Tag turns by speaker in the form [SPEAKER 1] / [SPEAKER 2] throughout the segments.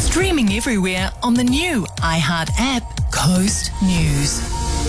[SPEAKER 1] Streaming everywhere on the new iHeart app, Coast News.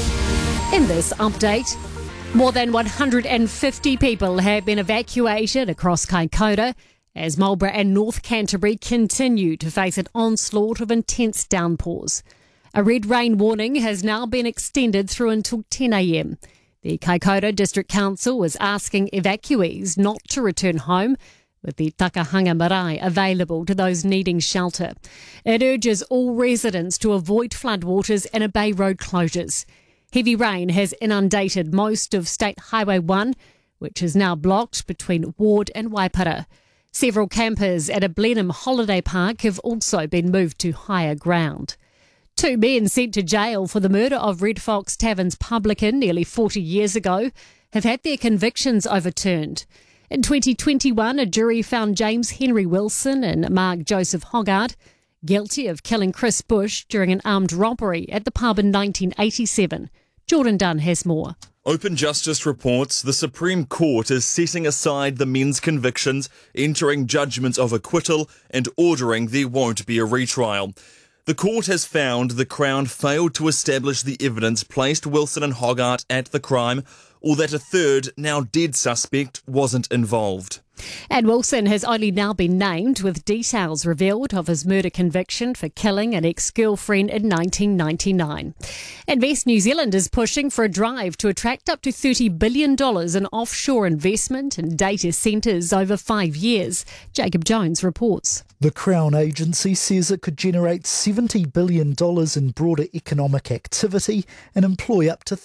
[SPEAKER 2] In this update, more than 150 people have been evacuated across Kaikoura as Marlborough and North Canterbury continue to face an onslaught of intense downpours. A red rain warning has now been extended through until 10 a.m. The Kaikoura District Council is asking evacuees not to return home, with the Takahanga Marae available to those needing shelter. It urges all residents to avoid floodwaters and obey road closures. Heavy rain has inundated most of State Highway 1, which is now blocked between Ward and Waipara. Several campers at a Blenheim holiday park have also been moved to higher ground. 2 men sent to jail for the murder of Red Fox Tavern's publican nearly 40 years ago have had their convictions overturned. In 2021, a jury found James Henry Wilson and Mark Joseph Hoggard guilty of killing Chris Bush during an armed robbery at the pub in 1987. Jordan Dunn has more.
[SPEAKER 3] Open Justice reports the Supreme Court is setting aside the men's convictions, entering judgments of acquittal and ordering there won't be a retrial. The court has found the Crown failed to establish the evidence placed Wilson and Hoggart at the crime, or that a third, now dead suspect wasn't involved.
[SPEAKER 2] And Wilson has only now been named, with details revealed of his murder conviction for killing an ex-girlfriend in 1999. Invest New Zealand is pushing for a drive to attract up to $30 billion in offshore investment and data centres over 5 years. Jacob Jones reports.
[SPEAKER 4] The Crown Agency says it could generate $70 billion in broader economic activity and employ up to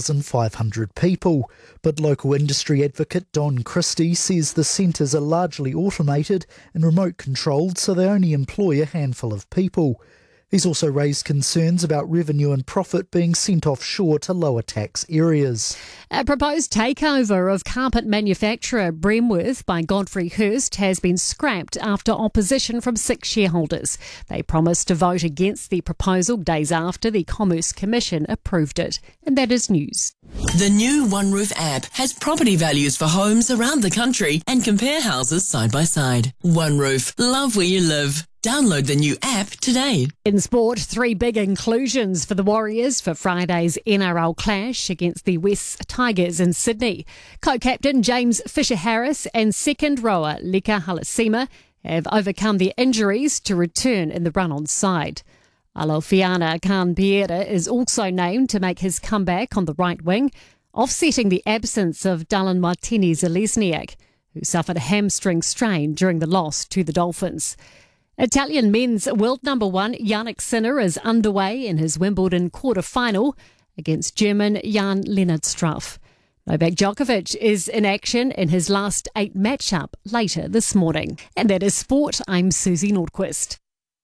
[SPEAKER 4] 3,500 people. But local industry advocate Don Christie says the centres are largely automated and remote controlled, so they only employ a handful of people. He's also raised concerns about revenue and profit being sent offshore to lower tax areas.
[SPEAKER 2] A proposed takeover of carpet manufacturer Bremworth by Godfrey Hirst has been scrapped after opposition from 6 shareholders. They promised to vote against the proposal days after the Commerce Commission approved it. And that is news.
[SPEAKER 1] The new OneRoof app has property values for homes around the country and compare houses side by side. OneRoof, love where you live. Download the new app today.
[SPEAKER 2] In sport, 3 big inclusions for the Warriors for Friday's NRL clash against the West Tigers in Sydney. Co-captain James Fisher-Harris and second rower Leka Halasima have overcome their injuries to return in the run-on side. Alofiana Khan-Pierre is also named to make his comeback on the right wing, offsetting the absence of Dallin Martini-Zelezniak, who suffered a hamstring strain during the loss to the Dolphins. Italian men's world number 1 Jannik Sinner is underway in his Wimbledon quarter-final against German Jan-Lennard Struff. Novak Djokovic is in action in his last 8 matchup later this morning. And that is sport. I'm Susie Nordquist.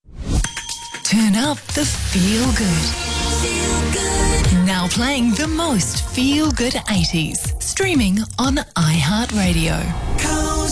[SPEAKER 1] Turn up the feel good. Now playing the most feel good 80s. Streaming on iHeartRadio.